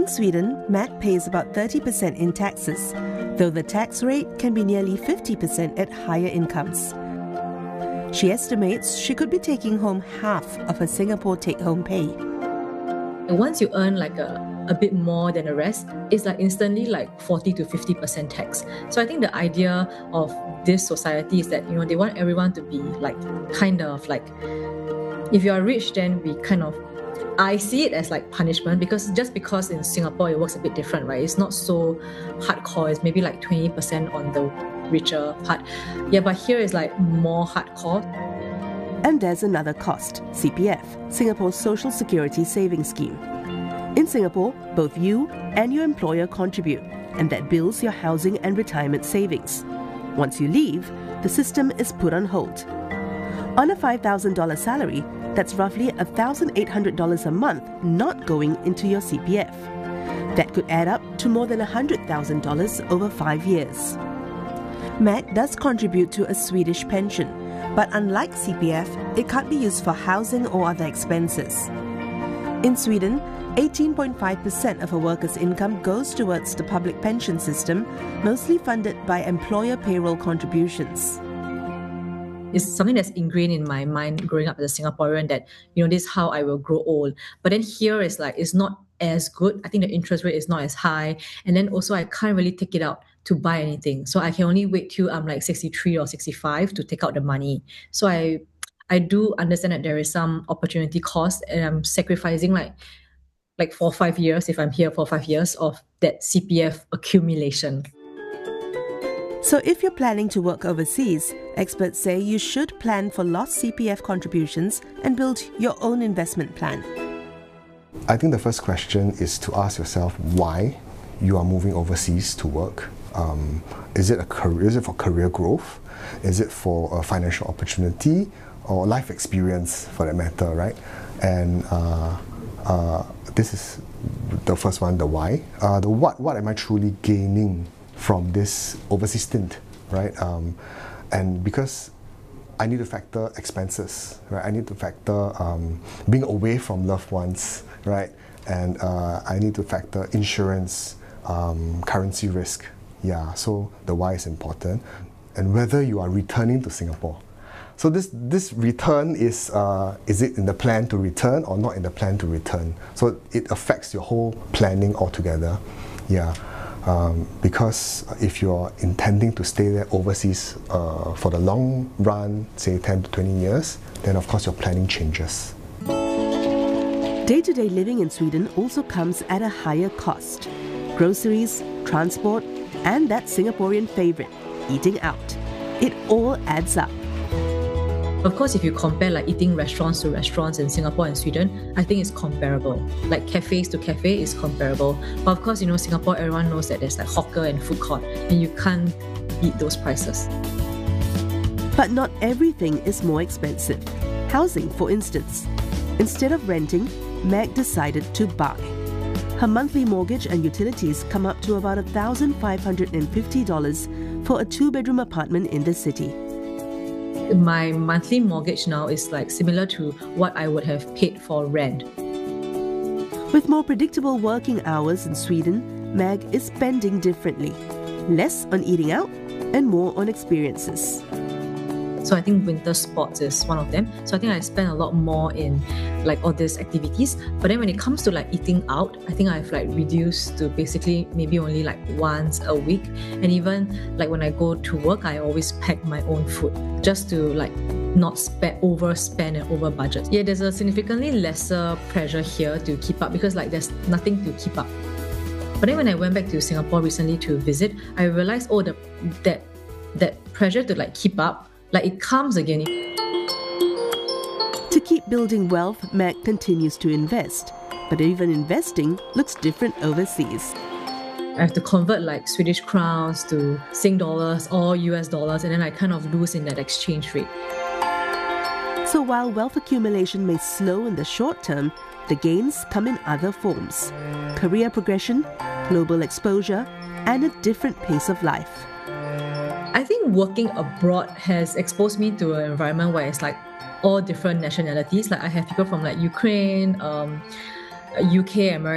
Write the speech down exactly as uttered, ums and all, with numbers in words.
In Sweden, Mac pays about thirty percent in taxes, though the tax rate can be nearly fifty percent at higher incomes. She estimates she could be taking home half of her Singapore take-home pay. Once you earn like a, a bit more than the rest, it's like instantly like forty to fifty percent tax. So I think the idea of this society is that, you know, they want everyone to be like kind of like, if you are rich, then we kind of, I see it as like punishment, because just because in Singapore it works a bit different, right? It's not so hardcore. It's maybe like twenty percent on the richer part. Yeah, but here is like more hardcore. And there's another cost, C P F, Singapore's Social Security Savings Scheme. In Singapore, both you and your employer contribute, and that builds your housing and retirement savings. Once you leave, the system is put on hold. On a five thousand dollars salary, that's roughly one thousand eight hundred dollars a month not going into your C P F. That could add up to more than one hundred thousand dollars over five years. Mac does contribute to a Swedish pension, but unlike C P F, it can't be used for housing or other expenses. In Sweden, eighteen point five percent of a worker's income goes towards the public pension system, mostly funded by employer payroll contributions. It's something that's ingrained in my mind growing up as a Singaporean that, you know, this is how I will grow old. But then here is like, it's not as good. I think the interest rate is not as high. And then also I can't really take it out to buy anything. So I can only wait till I'm like sixty-three or sixty-five to take out the money. So I I do understand that there is some opportunity cost, and I'm sacrificing like like four or five years, if I'm here for five years, of that C P F accumulation. So if you're planning to work overseas, experts say you should plan for lost C P F contributions and build your own investment plan. I think the first question is to ask yourself why you are moving overseas to work. Um, is it a career? Is it for career growth? Is it for a financial opportunity or life experience, for that matter, right? And uh, uh, this is the first one, the why. Uh, the what? What am I truly gaining from this overseas stint, right? Um, and because I need to factor expenses, right? I need to factor um, being away from loved ones, right? And uh, I need to factor insurance, um, currency risk. Yeah, so the why is important. And whether you are returning to Singapore. So this, this return is, uh, is it in the plan to return or not in the plan to return? So it affects your whole planning altogether. Yeah. Um, because if you're intending to stay there overseas uh, for the long run, say ten to twenty years, then of course your planning changes. Day-to-day living in Sweden also comes at a higher cost. Groceries, transport, and that Singaporean favourite, eating out. It all adds up. Of course, if you compare like eating restaurants to restaurants in Singapore and Sweden, I think it's comparable. Like cafes to cafe is comparable. But of course, you know, Singapore, everyone knows that there's like hawker and food court, and you can't beat those prices. But not everything is more expensive. Housing, for instance. Instead of renting, Meg decided to buy. Her monthly mortgage and utilities come up to about one thousand five hundred fifty dollars for a two-bedroom apartment in the city. My monthly mortgage now is like similar to what I would have paid for rent. With more predictable working hours in Sweden, Meg is spending differently. Less on eating out and more on experiences. So I think winter sports is one of them. So I think I spend a lot more in like all these activities. But then when it comes to like eating out, I think I've like reduced to basically maybe only like once a week. And even like when I go to work, I always pack my own food just to like not spend, overspend and over budget. Yeah, there's a significantly lesser pressure here to keep up because like there's nothing to keep up. But then when I went back to Singapore recently to visit, I realized oh the that that pressure to like keep up, like it comes again. To keep building wealth, Meg continues to invest. But even investing looks different overseas. I have to convert like Swedish crowns to Sing dollars or U S dollars, and then I kind of lose in that exchange rate. So while wealth accumulation may slow in the short term, the gains come in other forms. Career progression, global exposure, and a different pace of life. I think working abroad has exposed me to an environment where it's like all different nationalities. Like I have people from like Ukraine, um, U K, America.